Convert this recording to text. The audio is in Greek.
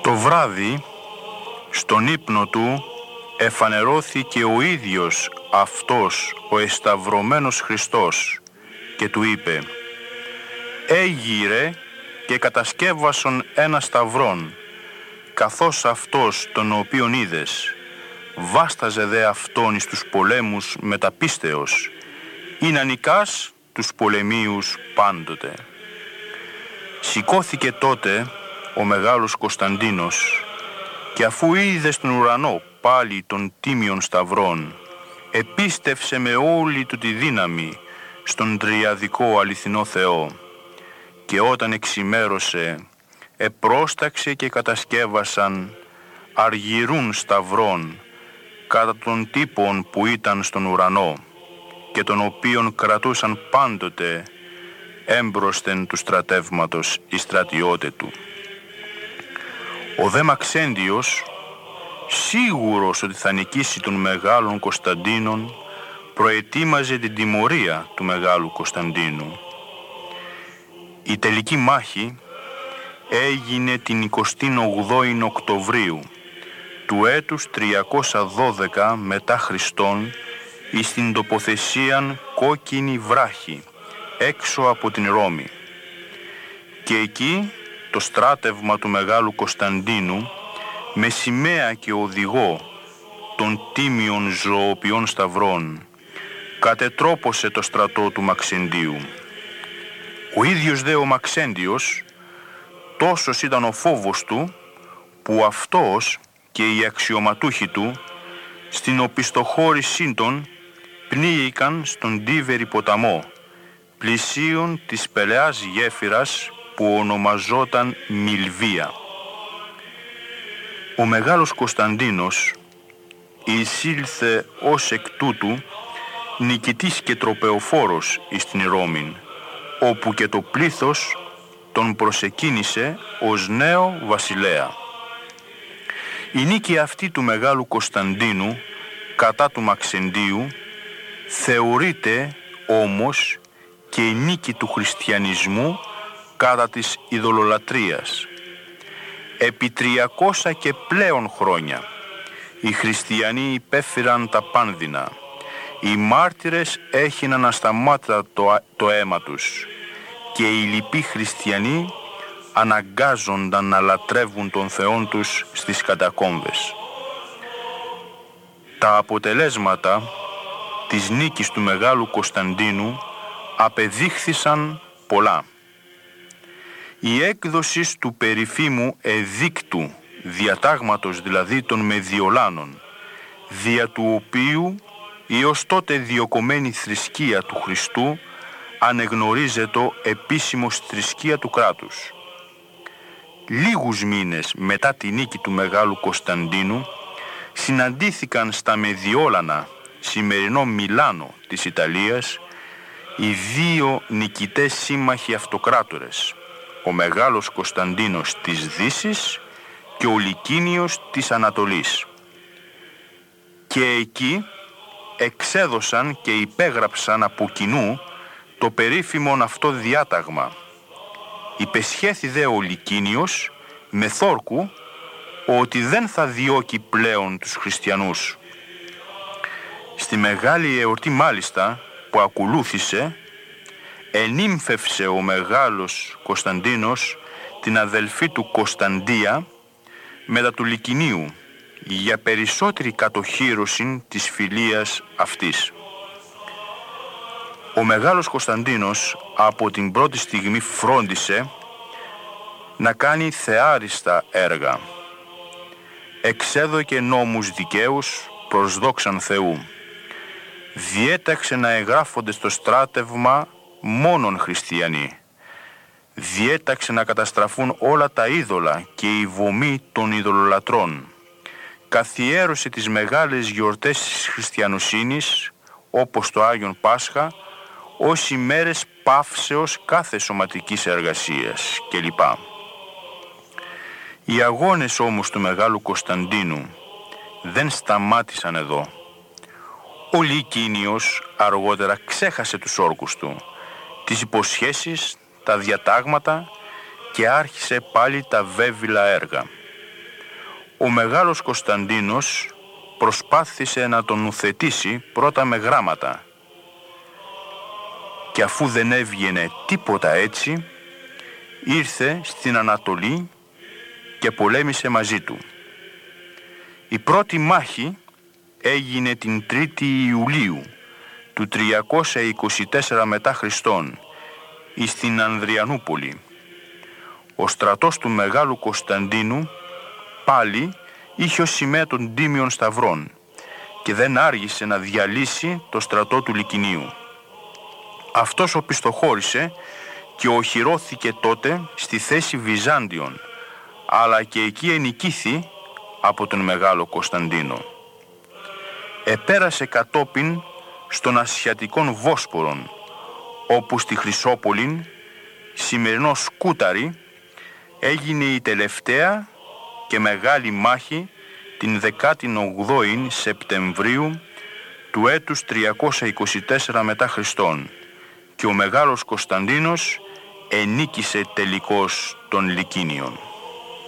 Το βράδυ, στον ύπνο του, εφανερώθηκε ο ίδιος αυτός ο εσταυρωμένος Χριστός και του είπε: «Έγειρε και κατασκεύασον ένα σταυρόν, καθώς αυτός τον οποίον είδες, βάσταζε δε αυτόν εις τους πολέμους μεταπίστεως, ή να νικάς τους πολεμίους πάντοτε». Σηκώθηκε τότε ο μεγάλος Κωνσταντίνος και αφού είδε στον ουρανό πάλι των τίμιων σταυρών, επίστευσε με όλη του τη δύναμη στον τριαδικό αληθινό Θεό, και όταν εξημέρωσε επρόσταξε και κατασκεύασαν αργυρούν σταυρών κατά των τύπων που ήταν στον ουρανό και τον οποίον κρατούσαν πάντοτε έμπροσθεν του στρατεύματος οι στρατιώτε του. Ο δε Μαξέντιος, σίγουρος ότι θα νικήσει τον μεγάλον Κωνσταντίνον, προετοίμαζε την τιμωρία του μεγάλου Κωνσταντίνου. Η τελική μάχη έγινε την 28η Οκτωβρίου του έτους 312 μετά Χριστόν εις την τοποθεσίαν Κόκκινη Βράχη έξω από την Ρώμη. Και εκεί το στράτευμα του μεγάλου Κωνσταντίνου με σημαία και οδηγό των τίμιων ζωοποιών σταυρών κατετρόπωσε το στρατό του Μαξεντίου. Ο ίδιος δε ο Μαξέντιος, τόσος ήταν ο φόβος του, που αυτός και οι αξιωματούχοι του στην οπισθοχώρησή των πνίγηκαν στον Τίβερη ποταμό, πλησίον της πελαιάς γέφυρας που ονομαζόταν Μιλβία. Ο μεγάλος Κωνσταντίνος εισήλθε ως εκ τούτου νικητής και τροπεοφόρος εις την Ρώμην, όπου και το πλήθος τον προσεκίνησε ως νέο βασιλέα. Η νίκη αυτή του μεγάλου Κωνσταντίνου κατά του Μαξεντίου θεωρείται όμως και η νίκη του χριστιανισμού κατά της ειδωλολατρίας. Επί 300 και πλέον χρόνια οι χριστιανοί υπέφεραν τα πάνδυνα. Οι μάρτυρες έχιναν ασταμάτητα το αίμα τους και οι λοιποί χριστιανοί αναγκάζονταν να λατρεύουν τον Θεόν τους στις κατακόμβες. Τα αποτελέσματα της νίκης του μεγάλου Κωνσταντίνου απεδείχθησαν πολλά. Η έκδοση του περίφημου εδίκτου, διατάγματος δηλαδή των Μεδιολάνων, δια του οποίου η ως τότε διοκομμένη θρησκεία του Χριστού ανεγνωρίζεται επίσημος θρησκεία του κράτους. Λίγους μήνες μετά τη νίκη του μεγάλου Κωνσταντίνου συναντήθηκαν στα Μεδιόλανα, σημερινό Μιλάνο της Ιταλίας, οι δύο νικητές σύμμαχοι αυτοκράτορες, ο μεγάλος Κωνσταντίνος της Δύσης και ο Λικίνιος της Ανατολής. Και εκεί εξέδωσαν και υπέγραψαν από κοινού το περίφημον αυτό διάταγμα. Υπεσχέθη δε ο Λικίνιος με θόρκου ότι δεν θα διώκει πλέον τους χριστιανούς. Στη μεγάλη εορτή μάλιστα που ακολούθησε, ενύμφευσε ο μεγάλος Κωνσταντίνος την αδελφή του Κωνσταντία μετά του Λικινίου για περισσότερη κατοχύρωση της φιλίας αυτής. Ο μεγάλος Κωνσταντίνος από την πρώτη στιγμή φρόντισε να κάνει θεάριστα έργα. Εξέδωκε νόμους δικαίους προς δόξαν Θεού. Διέταξε να εγγράφονται στο στράτευμα μόνον χριστιανοί. Διέταξε να καταστραφούν όλα τα είδωλα και η βωμή των ειδωλολατρών. Καθιέρωσε τις μεγάλες γιορτές της χριστιανοσύνης, όπως το Άγιον Πάσχα, ως ημέρες παύσεως κάθε σωματικής εργασίας κλπ. Οι αγώνες όμως του μεγάλου Κωνσταντίνου δεν σταμάτησαν εδώ. Ο Λικίνιος αργότερα ξέχασε τους όρκους του, τις υποσχέσεις, τα διατάγματα και άρχισε πάλι τα βέβηλα έργα. Ο Μεγάλος Κωνσταντίνος προσπάθησε να τον ουθετήσει πρώτα με γράμματα και αφού δεν έβγαινε τίποτα έτσι, ήρθε στην Ανατολή και πολέμησε μαζί του. Η πρώτη μάχη έγινε την 3η Ιουλίου του 324 μετά Χριστόν εις την Ανδριανούπολη. Ο στρατός του Μεγάλου Κωνσταντίνου πάλι είχε ως σημαία των Τίμιων Σταυρών και δεν άργησε να διαλύσει το στρατό του Λυκεινίου. Αυτός οπισθοχώρησε και οχυρώθηκε τότε στη θέση Βυζάντιων, αλλά και εκεί ενικήθη από τον Μεγάλο Κωνσταντίνο. Επέρασε κατόπιν στον Ασιατικόν Βόσπορον, όπου στη Χρυσόπολην, σημερινό Σκούταρη, έγινε η τελευταία και μεγάλη μάχη την 18η Σεπτεμβρίου του έτους 324 μετά Χριστόν και ο Μεγάλος Κωνσταντίνος ενίκησε τελικώς των Λυκίνιων.